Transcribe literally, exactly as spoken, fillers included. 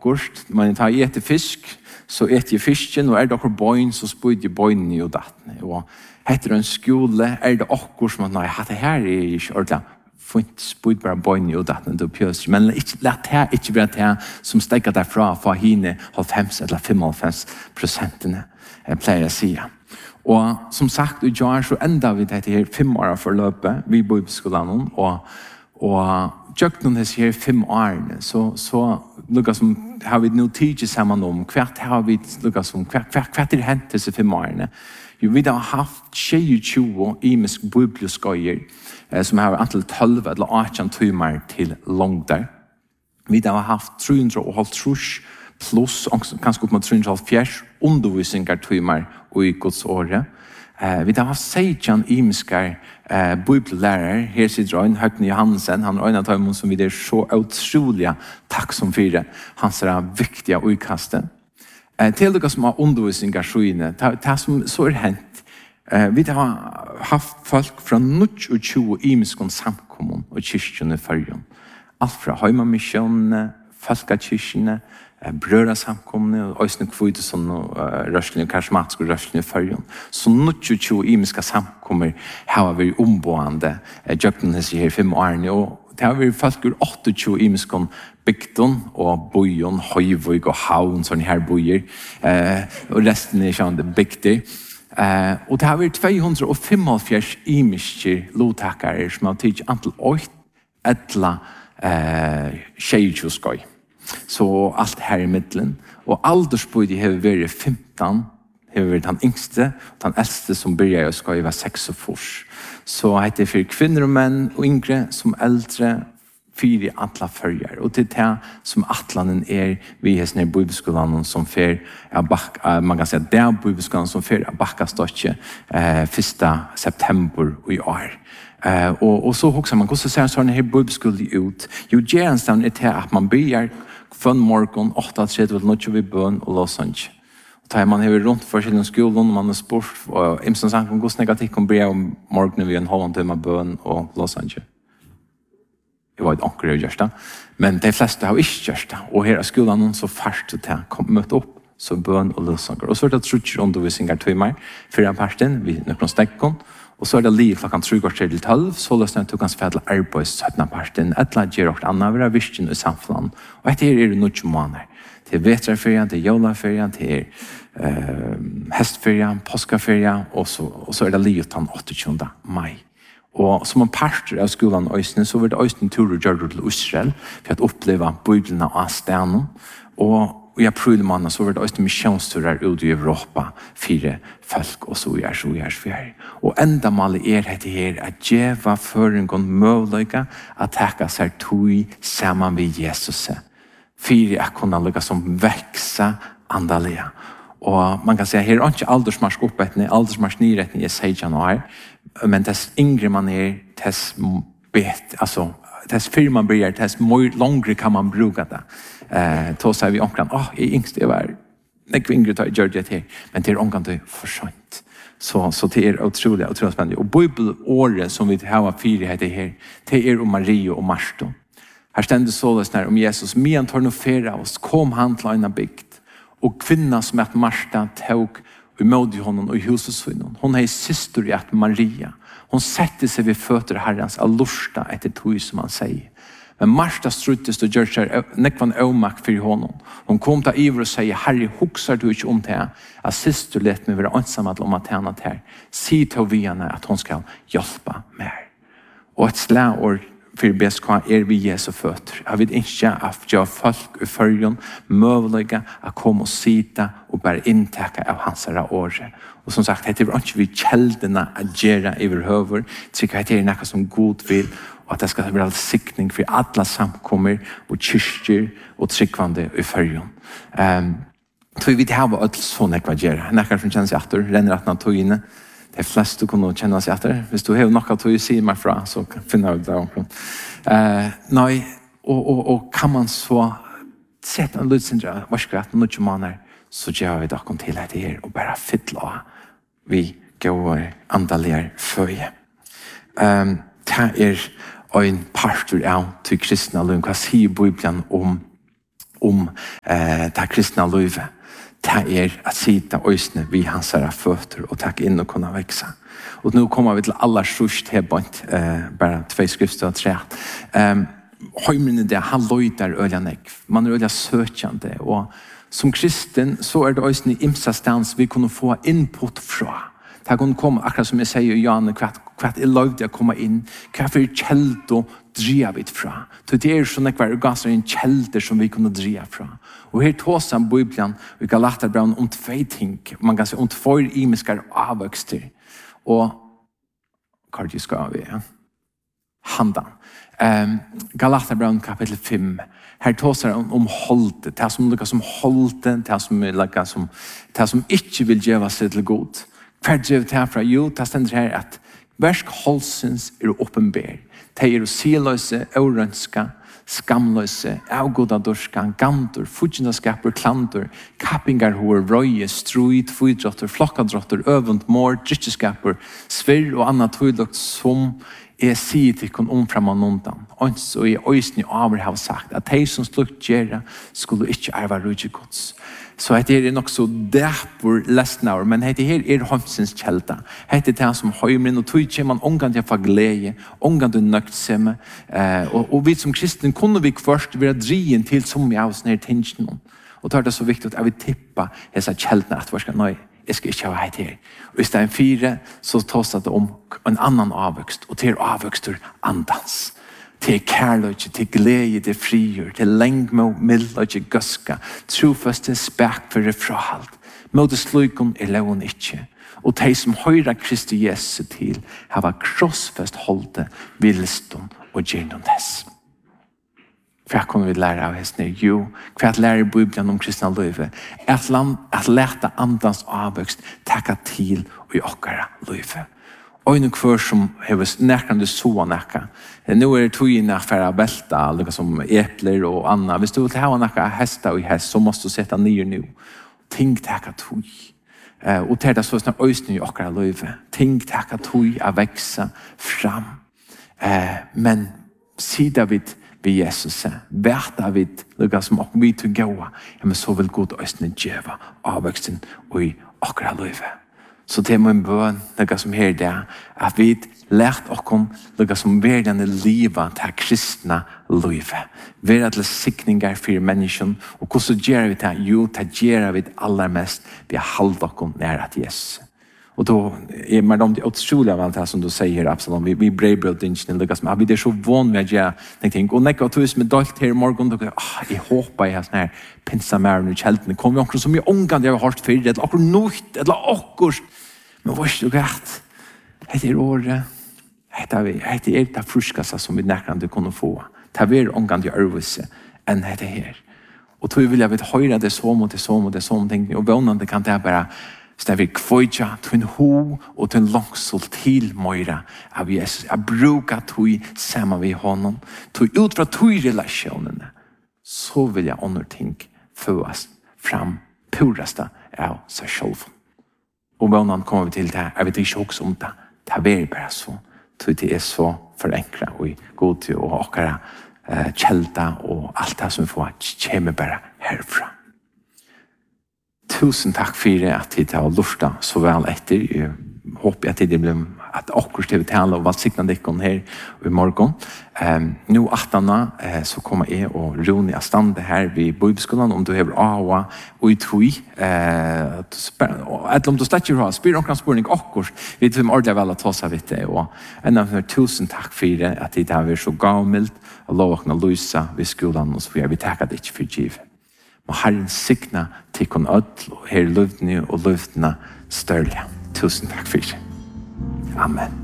akkurst, men tar jeg etter fisk, så etter jeg fisken, og er det akkur bøyn, så spyr jeg bøynen i og dattene. Og heter en skole, er det akkur som at nei, det her er ikke ordentlig, fint spyr bare bøynen i og dattene til pjøster, men lett her ikke være det som stekker derfra for hine halvfems eller femoghalvfems prosentene, jeg pleier å si. Og som sagt, i jar så enda vi dette her fem år for løpet, vi bor på skolen, og og tjøkken disse her fem årene, så, så lukket som, har vi nå tid sammen om, hvert har vi lukket som, hvert, hvert, hvert er hendt disse fem årene. Jo, vi har haft tjue imisk bibelskøyer, eh, som har antall tolv eller atten timer til longder. Vi har haft tre hundre og halvtrus pluss, kanskje opp mot tre hundre og halvfjerds undervisninger timer i Guds året. Uh, vi har haft seitjan imiskar uh, bibellærere. Her sitter Øyne Høgne Johansen. Han er en av dem som vi er så utrolig takk som fire. Han er viktige utkastet. Uh, til dere som har undervisninger skyene, det som så er hendt. Uh, vi har haft folk fra tjue imiskon samkommun og kyrkjene i Førjun. Alt fra Høymamisjonene, Folkekyrkjene, brøra samkomne og øysne kvite sånn røsling, karismatiske røsling i Førjun. Så tjue imiska samkommer har vært omboende djøkken disse her fem årene, og det har vært folk ur tjueåtte imiskon bygden og bojon, høyvøyg og havn, sånne her bojer, eh, og resten er sånn det bygder. Eh, og det har vært to hundre og femoghalvfjerds imiske lovtakere som har tidlig antall åt etla eh, tjejtjuskøy. Så alt her i middelen. Og aldersbøyde har vært femten, har vært den yngste, og den eldste som begynner å skal være seksogfyrre. Så heter det for kvinner og menn og yngre som eldre, fire atla følger. Og til det som atlanen er, vi har sånne bibelskolen som fer, man kan si at det er bibelskolen som fer av Bakkastotje eh, første september i år. Uh, og, og så husker man, hvordan ser sånne her bibelskole ut? Jo, gjerenstavn er til at man begynner fra morgen, åtte tretti, og nødt vi bøn og låsange. Og da man har rundt forskjellige skolen, og man har spurt, og imsen sagt, hvordan negativt kan begynne om morgenen ved en halvandet time bøn og låsange? Det var et anker jeg gjør det, men de fleste har ikke gjort det. Og her er skolen så først til å komme møte opp, så bøn og låsanger. Og så er det trutcher undervisninger timer, før en parten, vi nøkker stekken, og så er det liv klokken tre går til tolv, så løsner jeg kanskje fedle arbeid syttende parten, et eller annet gjør åkt annet, vi har visken i samfunnet. Og etter her er det noen måneder. Det er vetraferien, det er jolaferien, det er uh, hestferien, påskaferien, og så, og så er det liv den åttiende mai. Og som en parter av skolen i Øysten, så var det Øysten tur og gjør det til Israel, for å oppleve bøyblene av stenen, og i april måned så var det også misjonsturer ut i Europa, fire folk, og så er så er så er. Og enda malet er dette her, at djeva for en gang mulighet at takke seg tog sammen med Jesus. Fire er kunne lykke som vekse andalige. Og man kan si at her er ikke aldersmarsk oppettende, aldersmarsk nyrettende er seksten år, men dess yngre man er, dess bet, altså, dess før man blir, dess mer langere kan man bruke det. Eh, då säger vi omkring, åh, jag är yngst, jag var nekve yngre tar gjør det her, men det er omkring det for sent. Så, så det er utrolig, utrolig spennende. Og bibelåret som vi har fire heter her, det er om Marie og Marsto. Her stender såles når om Jesus, men tar noe fere av oss, kom han til en bygd, og kvinna som at Marsta tog i måte honom og i huset sønnen. Hun er syster i at Maria. Hun setter seg ved føtter herrens av lusta etter tog som han sier. Men Marsta struttest og gjør seg nekvann øvmak for honom. Hun kom til Iver og sier, Herre, huksar du ikke om det her? At syster let meg være ansammet om at henne til her. Si til vi henne at hun skal hjelpe mer. Og et slagord for B S K er vi Jesu føtter. Jeg vet ikke at jeg folk i følgen mulige å komme og sita og bare inntekke av hans året. Og som sagt, det er ikke vi kjeldene å gjøre i høver. Det er noe som god vil, og at det skal være sikning for alle samkommer og kyrkjer og tryggvande i følgen. Um, så vi har vært sånn jeg gjør. Noe som kjenner seg etter, renner at han tog inne. De fleste kunne kjenne seg etter. Hvis du har noe til å si meg fra, så finner jeg det omkring. Uh, nei, og, og, og kan man så sette en lydsindre, varskere at noen måneder, så gjør vi dere til dette her, og bare fytle vi går andalige føye. Um, det er en parter av til kristne, eller hva sier Bibelen om om eh, det kristna livet. Det er at sitta øysene vi hans herre føtter og takk inn og kunne vekse. Og nu kommer vi til aller størst her bort, eh, bare två skrifter og tre. Um, Høymrene det, han løyder øyla nekv. Man er øyla søkjande. Og som kristen så er det øysene i imsa stans vi kunne få input fra. Det kunne komme, akkurat som jeg sier i Janne, hva, hva er løyde å komme inn, hva for kjeldo dria vi fra. Så det er sånn ekvar ganske en kjelder som vi kunne dria fra. Og her tås han Bibelen, og Galaterbrevn om tvei ting, man kan si om tvoi imiskar avvøkster. Og hva er det skal vi, ja? Handan. Um, Galaterbrevn kapitel fem. Her tåsar han om holdet, det som lukka som holdet, det som lukka som, det som ikke vil gjøre seg til god. Hva er det herfra? Jo, det stender her at versk holdsens er oppenber. Det er siløse, aurønska, skamløse, avgodadorska, gantor, fudgendaskaper, klantor, kappingar, hår, røye, struid, fudrotter, flokkadrotter, øvund, mår, dritteskaper, svirr og annet tøylukt som jeg sier til kun omframan undan. Og i øysene over har sagt at de som slukt gjøre skulle ikke arva rydde gods. Så dette er nok så dæpur lesnaur, men dette her er homsens kjelda. Dette er det som høymrin, og tog ikke man omgang til å få glede, omgang til nøgtsemme. Eh, og, og vi som kristne kunne vi først være drien til som vi av sånne her tingene. Og da er det så viktig at vi tipper disse kjeldene at vi skal nøye. Jeg skal ikke ha hatt her. Og i stedet fire så tås det om en annan avvøkst, og til avvøkstur andans. Til kærløyke, til glede, til frigjør, til lengmo, mildløyke, gøska, trofast til spek for det frahalt. Måte slukon er loven ikke. Og de som høyrer Kristi Jesu til, hava krossfest holde, vilston og gjennom dess. Hva kunne vi lære av hestene? Jo, hva lærer Bibelen om kristna livet? At, land, at leta andans avvøkst takka til og i okkara livet. Og en kvar som hever nekrande soa nekka. Nå er det togene for å velta, like som epler og anna. Hvis du vil ha nekka hesta og hest, så måste du sette nyer nå. Ting takka tog. Uh, og til det så snart øysene i okkara livet. Ting takka tog å veksa fram. Uh, men sida vidt vi Jesus er. Vært av vidt, lukka som ok vi til gåa. Ja, men så vil god øysene djeva avveksten og i okkara livet. Så det er min bøn, lukka som her det, at vi lært okkom, lukka som verdende livet til kristna livet. Vera til sikningar for mennesken, og hvordan gjør vi det? Jo, det gjør vi aller mest ved å halde okkom nære til Jesus. Och då är man de otroliga av allt det som du säger, Absalom. Vi, vi brevbröd inte lyckas med. Vi är så van vid att göra någonting. Och när jag tog med dalt här i morgon, då jag, ah, jag hoppas jag har sån här pinsamären och kälten. Kommer jag också som jag ångan jag har hört för det. Eller akkur något, eller akkur. Men vad är det gott? Det är året. Det är det fruskaste som vi närkande kunde få. Det är ångan jag örvelse än det här. Och då vill jag vet höra det som och det som och det som. Och vånande kan det bara så vi kvoja til en ho og til en langsol til møyra av Jesus. Jeg bruker tog sammen vi honom. Tog ut fra tog relasjonene. Så vil jeg andre ting føres fram pureste av seg selv. Og hvordan kommer vi til det? Jeg vet ikke også om det. Det er bare så. Tog det er så forenkret og god til å akkurat uh, kjelda og alt det som vi får kommer bare herfra. Tusen takk for at de har lufta så vel etter. Jeg håper at det blir at akkurat det vi taler og valgsikna dekken her i morgen. Um, nå attana uh, så kommer jeg og Rune av stande her ved Bibelskolen om du har aua og i tog. Uh, eller om du stekker ha, spyr omkring spørning akkurat. Vi vet om ordentlig vel å ta seg vidt det. Og en av dem tusen takk for at de har vært så gavmild og lovakna lysa ved skolen og så får vi takke det ikke for givet. Og Herren signa til kun ødel og her løvdene og løvdene størlige. Tusen takk for det. Amen.